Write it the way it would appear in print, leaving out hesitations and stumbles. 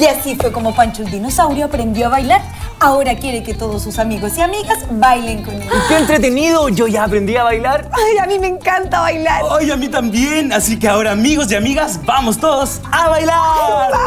Y así fue como Pancho el dinosaurio aprendió a bailar. Ahora quiere que todos sus amigos y amigas bailen con él. ¡Qué entretenido! Yo ya aprendí a bailar. Ay, a mí me encanta bailar. Ay, a mí también. Así que ahora, amigos y amigas, vamos todos a bailar.